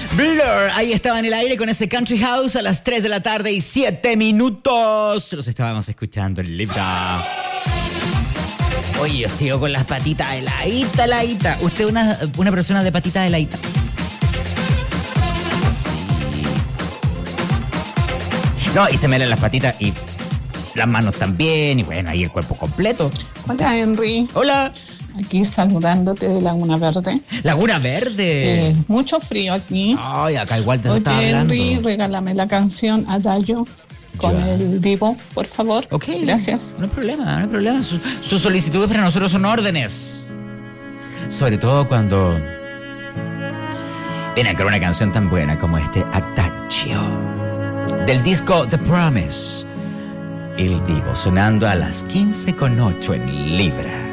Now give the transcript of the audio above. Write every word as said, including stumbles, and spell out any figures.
Blur, ahí estaba en el aire con ese Country House a las tres de la tarde y siete minutos. Los estábamos escuchando en Libra. Oye, yo sigo con las patitas heladitas, heladitas. ¿Usted es una, una persona de patitas heladitas? Sí. No, y se me dan las patitas y las manos también. Y bueno, ahí el cuerpo completo. Hola, Henry. Hola. Aquí saludándote de Laguna Verde. Laguna Verde. Eh, mucho frío aquí. Ay, acá igual te Oye, estaba hablando. Henry, regálame la canción Adagio con Ya. el Divo, por favor. Ok. Gracias. No hay problema, no hay problema. Sus, sus solicitudes para nosotros son órdenes. Sobre todo cuando vienen con una canción tan buena como este Adagio del disco The Promise. El Divo sonando a las quince con ocho en Libra.